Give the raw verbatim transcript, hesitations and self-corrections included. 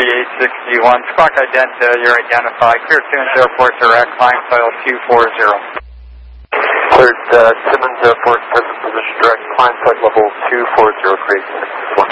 thirty-eight sixty-one. Squawk ident, uh, you're identified. Clear Simmons Air Force direct, climb file two four zero. Cleared uh, Simmons Air Force, present position direct, climb flight level two four zero, create six one.